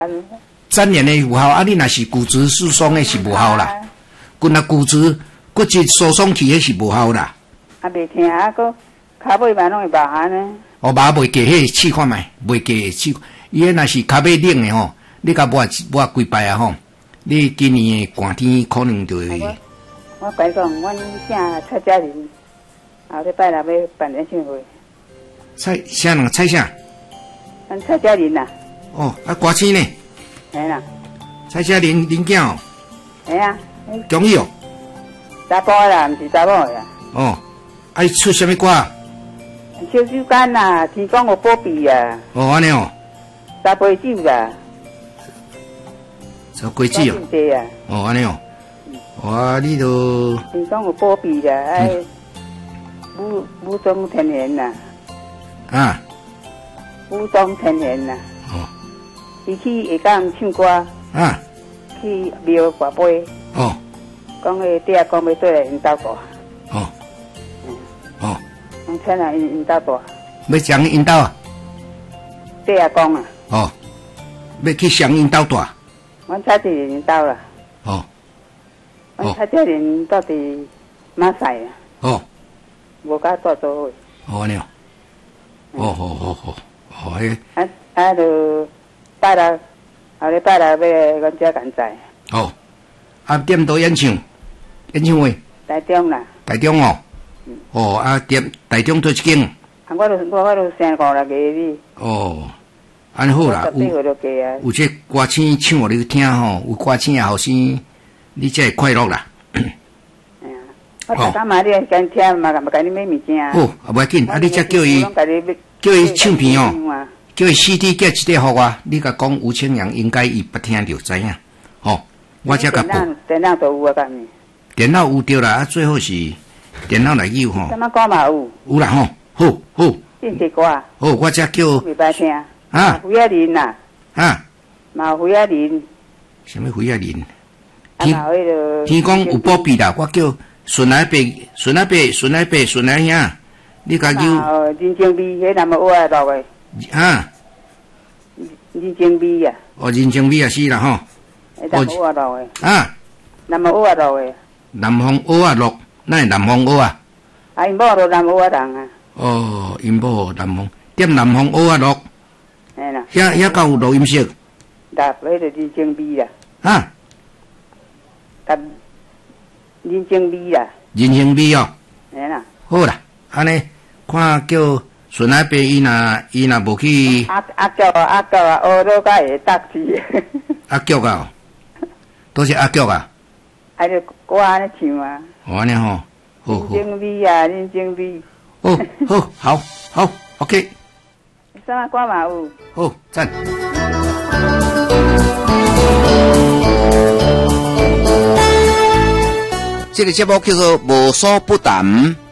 粘连的有效，啊，你若是骨质疏松的是无效啦。骨质疏松去，迄是无效啦。 啊，袂疼啊，佮骹尾嘛拢会麻安呢。 哦，麻袂过，迄试看觅，袂过试。伊迄若是骹尾冷的吼，你甲抹几摆啊吼，你今年的寒天可能就会。 我白讲，阮姓蔡佳玲，后礼拜六要办演唱会。 啥人？蔡啥？ 阮蔡佳玲呐。 哦，啊，歌星呢？ 嘿啦。 蔡佳玲囝哦。 嘿啊。 中意哦。 查甫的啦，毋是查某的啦。 哦，啊，伊出啥物歌？ 小酒干啦，天公有保庇啊。 哦，安尼哦。 茶杯酒啦。 茶杯酒哦。哦，安尼哦。哇，你都。 天公有保庇啦，哎，武装天然啦。 啊。 武装天然啦。 哦。 伊去下港唱歌。 啊。 去庙挂杯。 哦。 讲个爹讲要对来因兜大。 哦。哦。 用请来因兜大。 要上因兜啊？ 爹讲啊。 哦。要去上因兜大。 阮蔡姐因兜啦。 哦。 阮蔡姐因到伫马赛啊。 哦。 无甲住做伙。 哦，安尼哦。哦，好，哦，迄。 就拜六，后礼拜六要阮遮干载。 哦。啊，点倒演唱会？ 台中啦。 台中哦。哦，啊，点台中做一间。 我都生5、6个哩。 哦，安好啦，有这歌星唱互你听吼，有歌星后生，你才会快乐啦。 我大家嘛，你跟听嘛，甲你买物件。 哦，啊，袂紧，啊，你才叫伊唱片哦，叫伊 CD 寄一块互我，你甲讲吴清阳应该伊捌听着知影，吼，我才甲报。 电脑都有啊，干咩？ 电脑有对啦，啊，最好是电脑来有吼。 什么歌嘛有？ 有啦吼，好。 电视歌。 哦，我才叫。 袂歹听。 啊。 胡亚林呐。 啊。 嘛胡亚林。 什么胡亚林？ 天公有保庇啦，我叫顺来伯，顺来兄，你甲叫。 人情味，迄南无我录的。 啊。 人情味啊。 哦，人情味也是啦吼。 南无我录的。 啊。 南无我录的。 南方蚵仔录，哪会南方蚵仔？ 啊，因某就南无我人啊。 哦，因某南方，点南方蚵仔录。 嘿啦。 遐敢有录音室？ 搭迄个人情味啦。 啊。 搭人情味啦。 人情味哦。 嘿啦。 好啦，安尼看叫顺来伯伊若无去。 阿脚啊，学到甲会搭字。 阿脚啊，都是阿脚啊。 还着歌安尼唱啊。 哦，安尼吼，好。 人情味啊，人情味。 哦，好 ，OK。 啥歌嘛有？ 好，赞。这个节目叫做无所不谈。